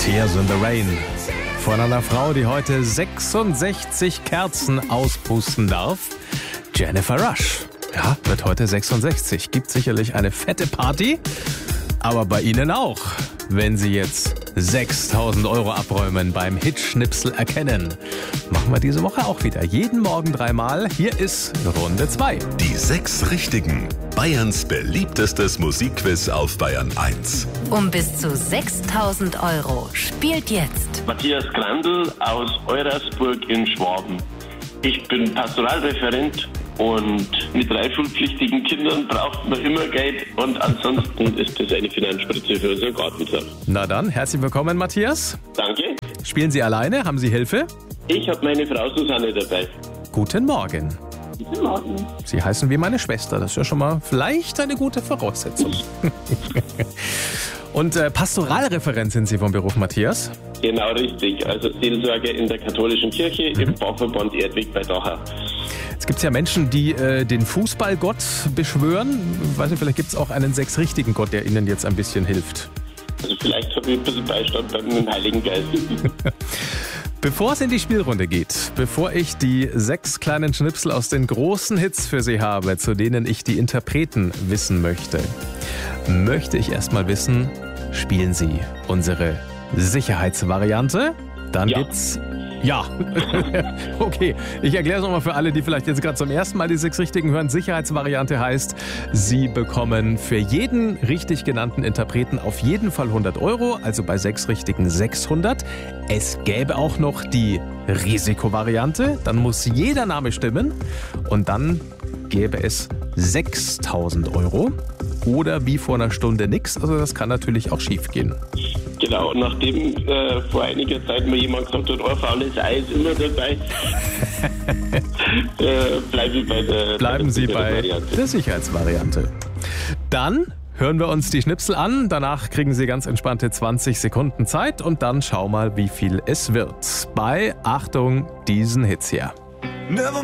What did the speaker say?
Tears in the Rain. Von einer Frau, die heute 66 Kerzen auspusten darf. Jennifer Rush. Ja, wird heute 66. Gibt sicherlich eine fette Party. Aber bei Ihnen auch. Wenn Sie jetzt 6.000 Euro abräumen beim Hitschnipsel erkennen. Machen wir diese Woche auch wieder. Jeden Morgen 3-mal. Hier ist Runde 2. Die 6 Richtigen. Bayerns beliebtestes Musikquiz auf Bayern 1. Um bis zu 6.000 Euro spielt jetzt Matthias Grandl aus Eurasburg in Schwaben. Ich bin Pastoralreferent und mit 3 schulpflichtigen Kindern braucht man immer Geld und ansonsten ist das eine Finanzspritze für unseren Gartensaal. Na dann, herzlich willkommen, Matthias. Danke. Spielen Sie alleine? Haben Sie Hilfe? Ich habe meine Frau Susanne dabei. Guten Morgen. Guten Morgen. Sie heißen wie meine Schwester. Das ist ja schon mal vielleicht eine gute Voraussetzung. Und Pastoralreferent sind Sie vom Beruf, Matthias? Genau richtig. Also Seelsorger in der katholischen Kirche im Pfarrverband Erdweg bei Dachau. Jetzt gibt es ja Menschen, die den Fußballgott beschwören. Ich weiß nicht, vielleicht gibt es auch einen 6 richtigen Gott, der Ihnen jetzt ein bisschen hilft. Also vielleicht habe ich ein bisschen Beistand beim Heiligen Geist. Bevor es in die Spielrunde geht, bevor ich die 6 kleinen Schnipsel aus den großen Hits für Sie habe, zu denen ich die Interpreten wissen möchte ich erstmal wissen, spielen Sie unsere Sicherheitsvariante? Dann gibt's... Ja, okay. Ich erkläre es nochmal für alle, die vielleicht jetzt gerade zum ersten Mal die 6 Richtigen hören. Sicherheitsvariante heißt, Sie bekommen für jeden richtig genannten Interpreten auf jeden Fall 100 Euro, also bei 6 Richtigen 600. Es gäbe auch noch die Risikovariante, dann muss jeder Name stimmen und dann gäbe es 6.000 Euro. Oder wie vor einer Stunde nix, also das kann natürlich auch schief gehen. Genau, und nachdem vor einiger Zeit mal jemand gesagt hat, ein faules Ei ist immer dabei, bleiben Sie bei der Sicherheitsvariante. Dann hören wir uns die Schnipsel an, danach kriegen Sie ganz entspannte 20 Sekunden Zeit und dann schau mal, wie viel es wird. Bei, Achtung, diesen Hits hier. Never